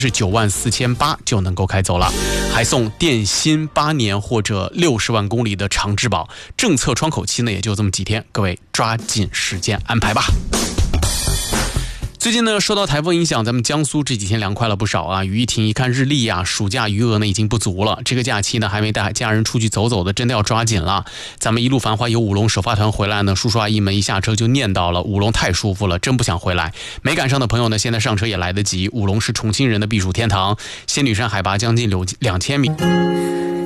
是94800就能够开走了，还送电芯8年或者60万公里的长质保，政策窗口期呢也就这么几天，各位抓紧时间安排吧。最近呢，受到台风影响，咱们江苏这几天凉快了不少啊。于一婷一看日历啊，暑假余额呢已经不足了，这个假期呢还没带家人出去走走的，真的要抓紧了。咱们一路繁华有舞龙首发团回来呢，叔叔阿姨们一下车就念叨了，舞龙太舒服了，真不想回来。没赶上的朋友呢，现在上车也来得及。舞龙是重庆人的避暑天堂，仙女山海拔将近2000米。